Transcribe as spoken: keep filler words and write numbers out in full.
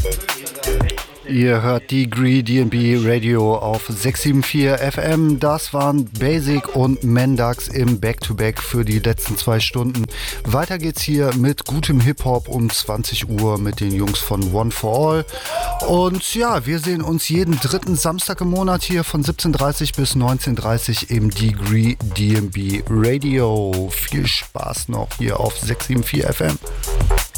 Ihr hört Degree D and B Radio auf sechs sieben vier F M. Das waren Basic und Mendax im Back-to-Back für die letzten zwei Stunden. Weiter geht's hier mit gutem Hip-Hop um zwanzig Uhr mit den Jungs von One for All. Und ja, wir sehen uns jeden dritten Samstag im Monat hier von siebzehn Uhr dreißig bis neunzehn Uhr dreißig im Degree D and B Radio. Viel Spaß noch hier auf sechs sieben vier F M.